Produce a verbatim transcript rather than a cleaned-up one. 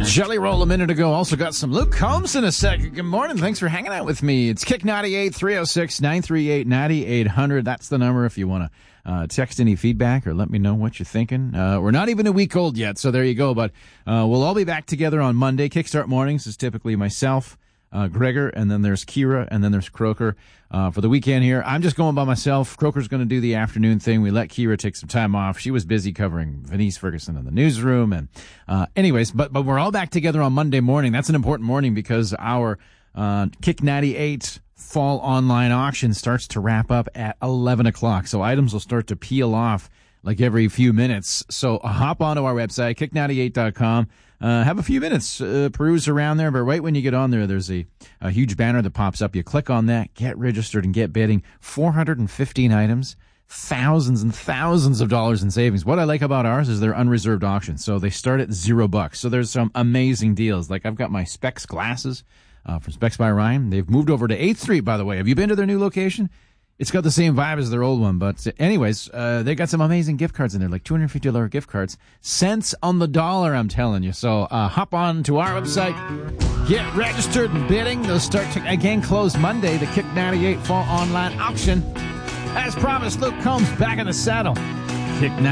Jelly Roll a minute ago. Also got some Luke Combs in a second. Good morning. Thanks for hanging out with me. It's Kick ninety-eight, three oh six, nine three eight, nine eight hundred. That's the number if you want to uh, text any feedback or let me know what you're thinking. Uh, we're not even a week old yet, so there you go. But uh, we'll all be back together on Monday. Kickstart Mornings is typically myself, uh, Gregor, and then there's Kira, and then there's Croker. Uh, for the weekend here, I'm just going by myself. Croker's going to do the afternoon thing. We let Kira take some time off. She was busy covering Venice Ferguson in the newsroom. And uh, anyways, but but we're all back together on Monday morning. That's an important morning because our uh, Kick ninety-eight fall online auction starts to wrap up at eleven o'clock. So items will start to peel off like every few minutes. So uh, hop onto our website, kick ninety-eight dot com. Uh, have a few minutes, uh, peruse around there, but right when you get on there, there's a, a huge banner that pops up. You click on that, get registered, and get bidding. four hundred fifteen items, thousands and thousands of dollars in savings. What I like about ours is they're unreserved auctions, so they start at zero bucks. So there's some amazing deals. Like I've got my Specs glasses uh, from Specs by Ryan. They've moved over to eighth Street, by the way. Have you been to their new location? It's got the same vibe as their old one, but anyways, uh, they got some amazing gift cards in there, like two hundred fifty dollars gift cards. Cents on the dollar, I'm telling you. So uh, hop on to our website, get registered and bidding. They'll start to, again, close Monday, the Kick ninety-eight Fall Online Auction. As promised, Luke Combs back in the saddle. Kick